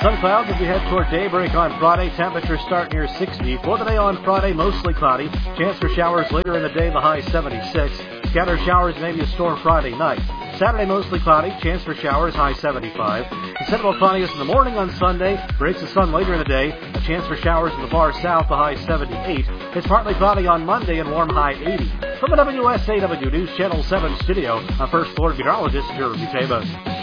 Some clouds as we head toward daybreak on Friday. Temperatures start near 60. For the day on Friday, mostly cloudy. Chance for showers later in the day, the high 76. Scattered showers, maybe a storm Friday night. Saturday, mostly cloudy. Chance for showers, high 75. Considerable cloudiness in the morning on Sunday. Breaks the sun later in the day. A chance for showers in the far south, the high 78. It's partly cloudy on Monday and warm high 80. From the WSAW News Channel 7 studio, our first floor meteorologist, Jeremy Tabas.